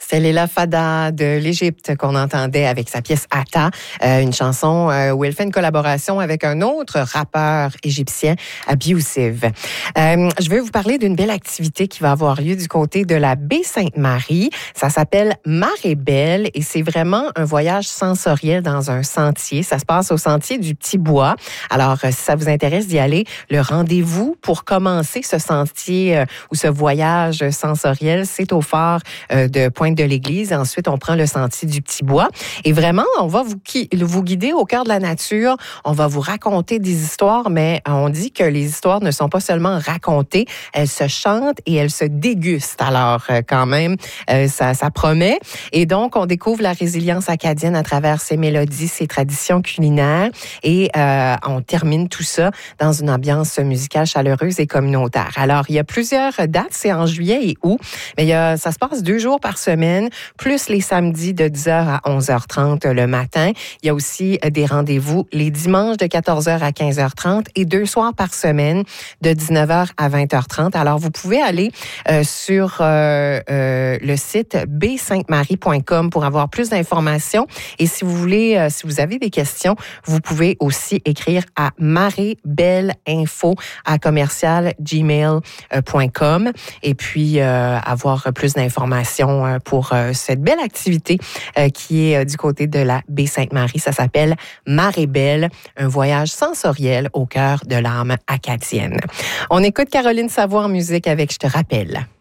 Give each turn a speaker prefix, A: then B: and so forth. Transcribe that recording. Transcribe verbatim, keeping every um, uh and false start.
A: C'était Léla Fada de l'Égypte qu'on entendait avec sa pièce Ata, euh, une chanson euh, où elle fait une collaboration avec un autre rappeur égyptien, Abiousive. Euh, je vais vous parler d'une belle activité qui va avoir lieu du côté de la baie Sainte-Marie. Ça s'appelle Marée Belle et c'est vraiment un voyage sensoriel dans un sentier. Ça se passe au sentier du Petit Bois. Alors, si ça vous intéresse d'y aller, le rendez-vous pour commencer ce sentier euh, ou ce voyage sensoriel, c'est au phare euh, de Pointe de l'Église. Ensuite, on prend le sentier du Petit Bois. Et vraiment, on va vous, vous guider au cœur de la nature. On va vous raconter des histoires, mais on dit que les histoires ne sont pas seulement racontées, elles se chantent et elles se dégustent. Alors, quand même, euh, ça, ça promet. Et donc, on découvre la résilience acadienne à travers ses mélodies, ses traditions culinaires. Et euh, on termine tout ça dans une ambiance musicale chaleureuse et communautaire. Alors, il y a plusieurs dates. C'est en juillet et août. Mais il y a, ça se passe deux jours par semaine, plus les samedis de dix heures à onze heures trente le matin. Il y a aussi des rendez-vous les dimanches de quatorze heures à quinze heures trente et deux soirs par semaine de dix-neuf heures à vingt heures trente. Alors, vous pouvez aller euh, sur euh, euh, le site b sainte marie point com pour avoir plus d'informations. Et si vous voulez, euh, si vous avez des questions, vous pouvez aussi écrire à maréebelleinfo à commercial gmail point com et puis euh, avoir plus d'informations euh, pour euh, cette belle activité euh, qui est euh, du côté de la baie Sainte-Marie. Ça s'appelle Marée Belle, un voyage sensoriel au cœur de l'âme acadienne. On écoute Caroline Savoie en musique avec Je te rappelle.